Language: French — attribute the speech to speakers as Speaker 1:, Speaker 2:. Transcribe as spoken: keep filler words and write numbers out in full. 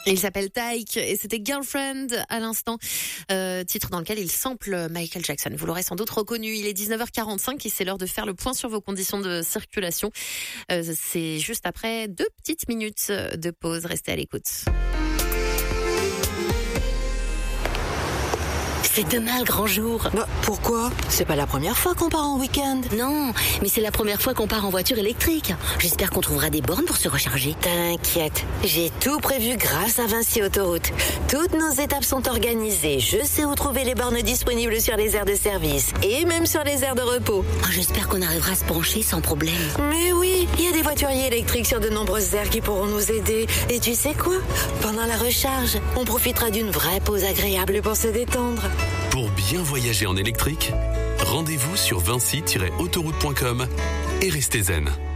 Speaker 1: Il s'appelle Tyke et c'était Girlfriend à l'instant, euh, titre dans lequel il sample Michael Jackson. Vous l'aurez sans doute reconnu. Il est dix-neuf heures quarante-cinq et c'est l'heure de faire le point sur vos conditions de circulation. Euh, c'est juste après deux petites minutes de pause. Restez à l'écoute.
Speaker 2: C'est demain le grand jour.
Speaker 3: Bah, pourquoi ? C'est pas la première fois qu'on part en week-end.
Speaker 2: Non, mais c'est la première fois qu'on part en voiture électrique. J'espère qu'on trouvera des bornes pour se recharger.
Speaker 3: T'inquiète, j'ai tout prévu grâce à Vinci Autoroute. Toutes nos étapes sont organisées. Je sais où trouver les bornes disponibles sur les aires de service et même sur les aires de repos.
Speaker 2: Oh, j'espère qu'on arrivera à se pencher sans problème.
Speaker 3: Mais oui, il y a des voituriers électriques sur de nombreuses aires qui pourront nous aider. Et tu sais quoi ? Pendant la recharge, on profitera d'une vraie pause agréable pour se détendre.
Speaker 4: Pour bien voyager en électrique, rendez-vous sur vinci tiret autoroute point com et restez zen.